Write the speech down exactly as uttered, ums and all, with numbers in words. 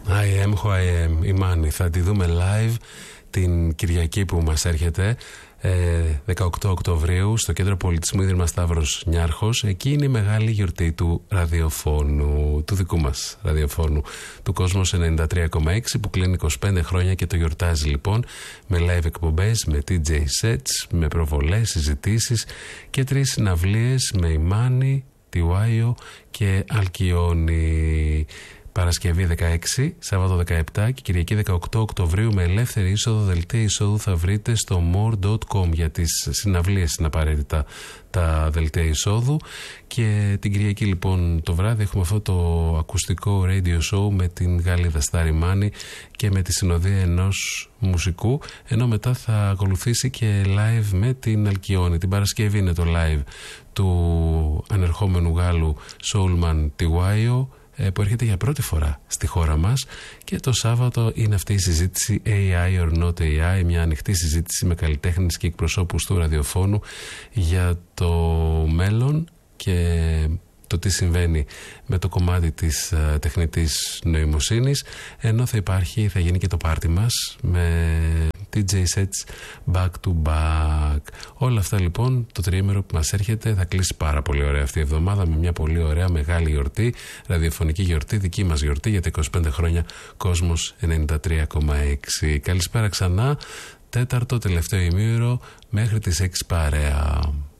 I am who I am, η Μάνη. Θα τη δούμε live την Κυριακή που μας έρχεται, δεκαοκτώ Οκτωβρίου, στο Κέντρο Πολιτισμού Ίδρυμα Σταύρος Νιάρχος. Εκεί είναι η μεγάλη γιορτή του ραδιοφώνου, του δικού μας ραδιοφώνου, του Κόσμος ενενήντα τρία κόμμα έξι, που κλείνει είκοσι πέντε χρόνια και το γιορτάζει λοιπόν με live εκπομπές, με ντι τζέι sets, με προβολές, συζητήσεις και τρεις συναυλίες με Ημάνη, Τιουάιο και Αλκιόνι. Παρασκευή δεκαέξι, Σάββατο δεκαεπτά και Κυριακή δεκαοκτώ Οκτωβρίου με ελεύθερη είσοδο. Δελτία εισόδου θα βρείτε στο more dot com. Για τις συναυλίες είναι απαραίτητα τα δελτία εισόδου. Και την Κυριακή λοιπόν το βράδυ έχουμε αυτό το ακουστικό radio show με την Γαλλίδα Σταριμάνη και με τη συνοδεία ενός μουσικού, ενώ μετά θα ακολουθήσει και live με την Αλκιόνι. Την Παρασκευή είναι το live του ανερχόμενου Γάλλου Soulman Τιουάιο, που έρχεται για πρώτη φορά στη χώρα μας, και το Σάββατο είναι αυτή η συζήτηση έι άι or not έι άι, μια ανοιχτή συζήτηση με καλλιτέχνες και εκπροσώπους του ραδιοφώνου για το μέλλον και το τι συμβαίνει με το κομμάτι της uh, τεχνητής νοημοσύνης, ενώ θα υπάρχει, θα γίνει και το πάρτι μας με ντι τζέι sets back to back. Όλα αυτά λοιπόν το τριήμερο που μας έρχεται θα κλείσει πάρα πολύ ωραία αυτή η εβδομάδα με μια πολύ ωραία μεγάλη γιορτή, ραδιοφωνική γιορτή, δική μας γιορτή για τα είκοσι πέντε χρόνια Κόσμος ενενήντα τρία κόμμα έξι. Καλησπέρα ξανά, τέταρτο τελευταίο ημίωρο μέχρι τις έξι παρέα.